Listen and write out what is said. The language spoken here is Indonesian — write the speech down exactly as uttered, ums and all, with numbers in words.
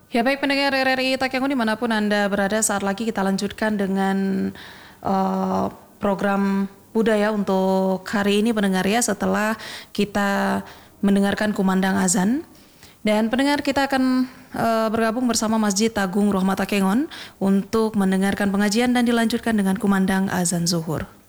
Ya baik pendengar R R I Takengon dimanapun Anda berada, saat lagi kita lanjutkan dengan uh, program budaya untuk hari ini pendengar ya, setelah kita mendengarkan kumandang azan. Dan pendengar, kita akan uh, bergabung bersama Masjid Agung Rahmat Takengon untuk mendengarkan pengajian dan dilanjutkan dengan kumandang azan zuhur.